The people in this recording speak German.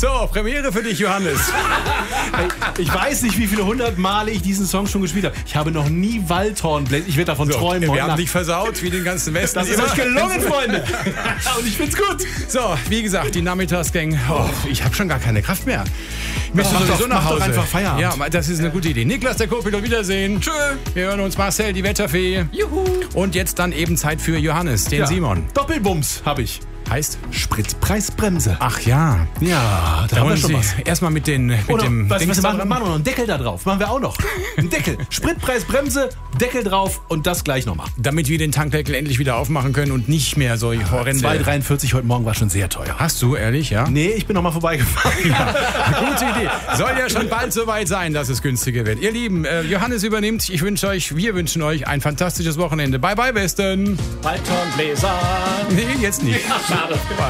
So, Premiere für dich, Johannes. Ich weiß nicht, wie viele 100 Male ich diesen Song schon gespielt habe. Ich habe noch nie Waldhornbläser. Ich werde davon träumen. Wir haben dich versaut, wie den ganzen Westen. Das ist euch gelungen, Freunde. Und ich find's gut. So, wie gesagt, die Nachmittagsgang. Oh, ich habe schon gar keine Kraft mehr. Ich möchte sowieso nach Hause. Mach doch einfach Feierabend. Ja, das ist eine gute Idee. Niklas, der Co-Pilot, Wiedersehen. Tschö. Wir hören uns. Marcel, die Wetterfee. Juhu. Und jetzt dann eben Zeit für Johannes, den Simon. Doppelbums habe ich. Heißt? Spritpreisbremse. Ach ja. Ja, da haben wir schon was. Erstmal mit dem was Dings wir da machen wir noch einen Deckel da drauf. Machen wir auch noch. Einen Deckel. Spritpreisbremse, Deckel drauf und das gleich nochmal. Damit wir den Tankdeckel endlich wieder aufmachen können und nicht mehr so horrende... 2,43 heute Morgen war schon sehr teuer. Hast du, ehrlich, ja? Nee, ich bin noch mal vorbeigefahren. Ja, gute Idee. Soll ja schon bald soweit sein, dass es günstiger wird. Ihr Lieben, Johannes übernimmt. Wir wünschen euch ein fantastisches Wochenende. Bye, bye, Besten. Waldhornbläser. Nee, jetzt nicht. Ja, schade. Bye.